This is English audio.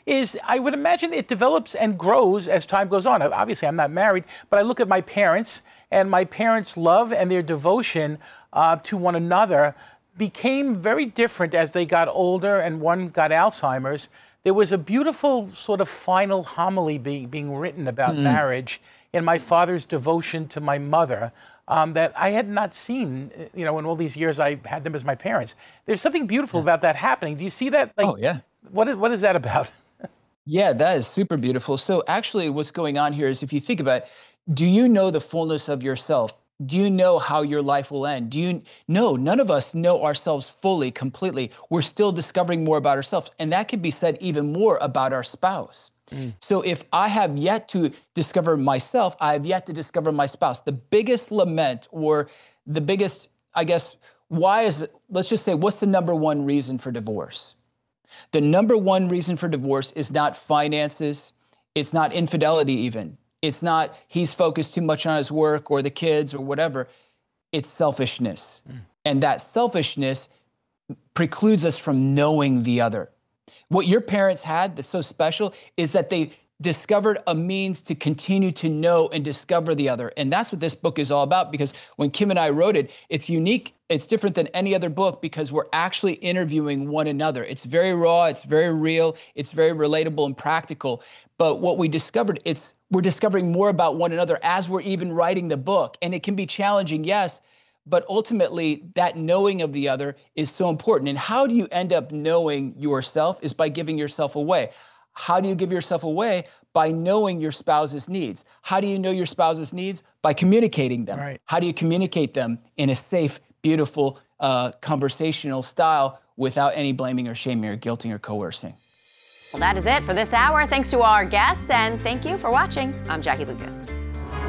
is I would imagine it develops and grows as time goes on. Obviously, I'm not married, but I look at my parents, and my parents' love and their devotion to one another became very different as they got older and one got Alzheimer's. There was a beautiful sort of final homily being written about marriage in my father's devotion to my mother that I had not seen, in all these years I had them as my parents. There's something beautiful about that happening. Do you see that? Oh, yeah. What is that about? Yeah, that is super beautiful. So actually what's going on here is if you think about it, do you know the fullness of yourself? Do you know how your life will end? No, none of us know ourselves fully, completely. We're still discovering more about ourselves. And that could be said even more about our spouse. So if I have yet to discover myself, I have yet to discover my spouse. The biggest lament or the biggest, I guess, let's just say, what's the number one reason for divorce? The number one reason for divorce is not finances. It's not infidelity even. It's not he's focused too much on his work or the kids or whatever. It's selfishness. And that selfishness precludes us from knowing the other. What your parents had that's so special is that they discovered a means to continue to know and discover the other. And that's what this book is all about, because when Kim and I wrote it, it's unique. It's different than any other book because we're actually interviewing one another. It's very raw. It's very real. It's very relatable and practical. But what we discovered, we're discovering more about one another as we're even writing the book. And it can be challenging, yes, but ultimately that knowing of the other is so important. And how do you end up knowing yourself is by giving yourself away. How do you give yourself away? By knowing your spouse's needs. How do you know your spouse's needs? By communicating them. Right. How do you communicate them in a safe, beautiful, conversational style without any blaming or shaming or guilting or coercing? Well, that is it for this hour. Thanks to our guests, and thank you for watching. I'm Jackie Lucas.